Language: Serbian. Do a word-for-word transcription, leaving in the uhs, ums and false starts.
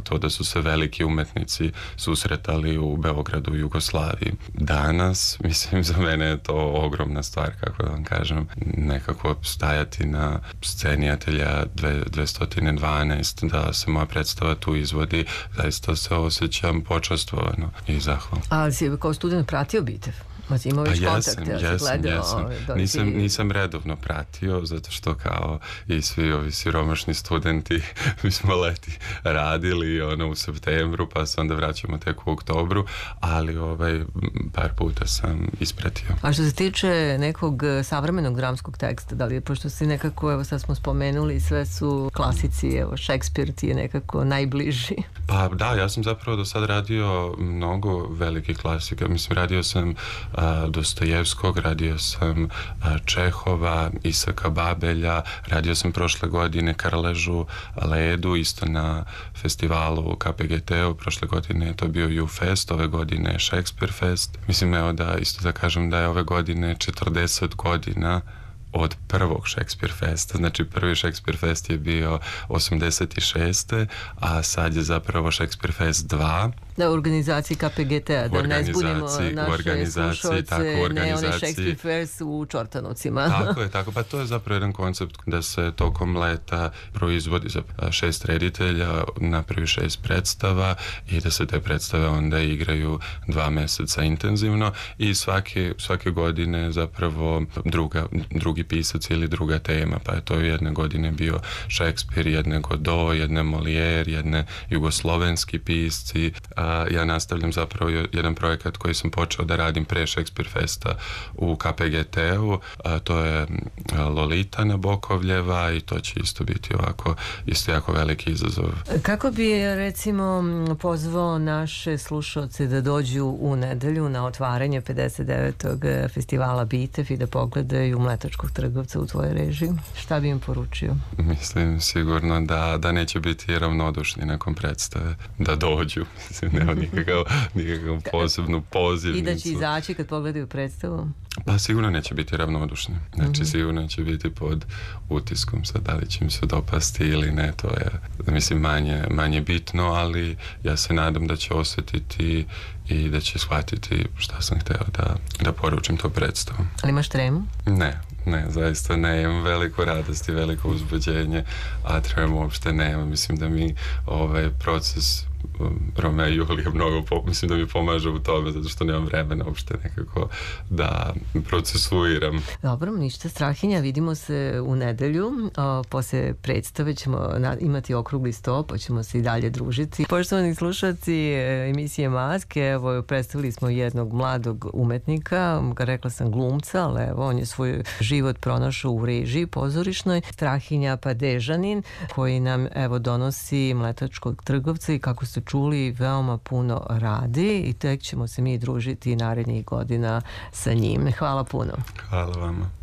to da su se veliki umetnici susretali u Beogradu i Jugoslaviji. Danas, mislim, za mene je to ogromna stvar, kako da vam kažem, nekako stajati na sceni Ateljea dvesta dvanaest, da se moja predstava tu izvodi, zaista se osjećam počastvovano i zahvalno. Ali si kao student pratio Bitev? Imao već pa kontakte, jesam, jesam, gledao, jesam. Nisam, nisam redovno pratio, zato što kao i svi ovi siromašni studenti mi smo leti radili ono u septembru, pa se onda vraćamo tek u oktobru, ali ovaj, par puta sam ispratio. A što se tiče nekog savremenog dramskog teksta, da li, pošto si nekako, evo sad smo spomenuli, sve su klasici, evo Šekspir ti je nekako najbliži. Pa da, ja sam zapravo do sad radio mnogo velikih klasika, mislim, radio sam Dostojevskog, radio sam Čehova, Isaka Babelja, radio sam prošle godine Krležu, Ledu, isto na festivalu K P G T-u, prošle godine je to bio U-Fest, ove godine je Shakespeare Fest. Mislim, evo da isto da kažem da je ove godine četrdeset godina od prvog Shakespeare Festa. Znači, prvi Shakespeare Fest je bio osamdeset šeste. a sad je zapravo Shakespeare Fest dva. Da, u organizaciji K P G T-a, da ne zbunimo naše slušalce, ne one Shakespeare Fest u Čortanovcima. Tako je, tako. Pa to je zapravo jedan koncept da se tokom leta proizvodi za šest reditelja, napravi šest predstava i da se te predstave onda igraju dva meseca intenzivno i svake, svake godine zapravo druga, drugi pisac ili druga tema, pa je to jedne godine bio Shakespeare, jedne Godot, jedne Molière, jedne jugoslovenski pisci. A, ja nastavljam zapravo jedan projekat koji sam počeo da radim pre Shakespeare Festa u K P G T-u, a to je Lolita Nabokovljeva i to će isto biti ovako isto jako veliki izazov. Kako bi recimo pozvao naše slušalce da dođu u nedelju na otvaranje pedeset devetog festivala Bitev i da pogledaju Mletačkog trgovca u tvojoj režiji? Šta bi im poručio? Mislim sigurno da, da neće biti ravnodušni nakon predstave, da dođu. Mislim, nema nikakav, nikakav posebnu pozivnicu. I da će izaći kad pogledaju predstavu? Pa sigurno neće biti ravnodušni. Znači mm-hmm. sigurno će biti pod utiskom. Sad, da li će im se dopasti ili ne, to je, mislim, manje, manje bitno, ali ja se nadam da će osjetiti i da će shvatiti šta sam hteo da, da poručim to predstavu. Ali imaš tremu? Ne, ne, zaista ne. Imam veliku radost i veliko uzbuđenje, a tremu uopšte nema. Mislim da mi ovaj proces Romeo i Julija mnogo, po, mislim da mi pomaže u tome, zato što nemam vremena uopšte nekako da procesuiram. Dobro, ništa, Strahinja, vidimo se u nedelju, o, posle predstave ćemo na, imati okrugli sto, pa ćemo se i dalje družiti. Poštovani slušalci emisije Maske, evo, predstavili smo jednog mladog umetnika, rekla sam glumca, ali evo, on je svoj život pronašao u režiji pozorišnoj, Strahinja Padežanin, koji nam, evo, donosi Mletačkog trgovca i kako ste čuli, veoma puno radi i tek ćemo se mi družiti narednih godina sa njim. Hvala puno. Hvala vama.